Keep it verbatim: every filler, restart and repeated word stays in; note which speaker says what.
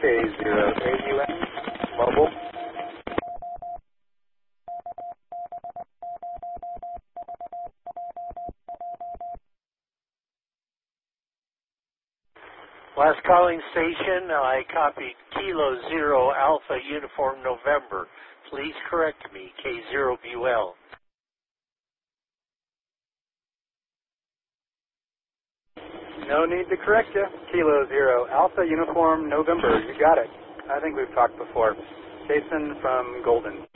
Speaker 1: K zero A U N, mobile.
Speaker 2: Last calling station, I copied Kilo Zero Alpha Uniform November. Please correct me, K zero B U L.
Speaker 1: No need to correct you. Kilo Zero Alpha Uniform November. You got it. I think we've talked before. Jason from Golden.